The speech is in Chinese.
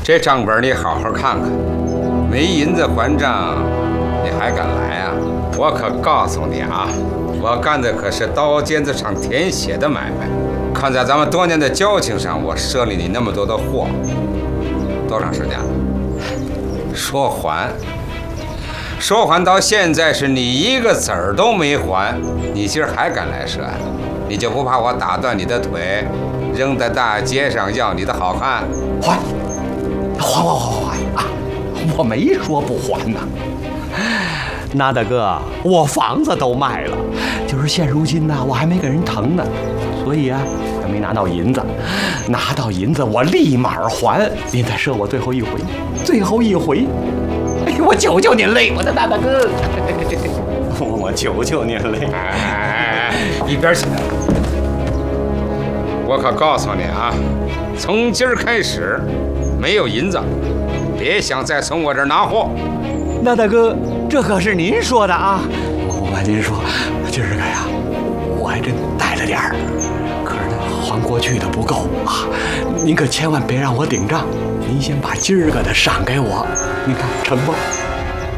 这账本你好好看看，没银子还账，你还敢来啊？我可告诉你啊，我干的可是刀尖子上舔血的买卖。看在咱们多年的交情上，我赊了你那么多的货，多长时间了？说还，说还到现在是你一个子儿都没还，你今儿还敢来赊？你就不怕我打断你的腿，扔在大街上要你的好看？ 还啊！我没说不还呢。那大哥，我房子都卖了，就是现如今呢，我还没给人腾呢，所以啊，还没拿到银子。拿到银子，我立马还。您再赊我最后一回，最后一回。哎，我求求您嘞，我的大哥，我求求您嘞！ 哎，一边去！我可告诉你啊，从今儿开始，没有银子，别想再从我这儿拿货。 那大哥，这可是您说的啊！我跟您说，今儿个呀，我还真带了点儿，可是呢，还过去的不够啊！您可千万别让我顶账，您先把今儿个的赏给我，您看成不？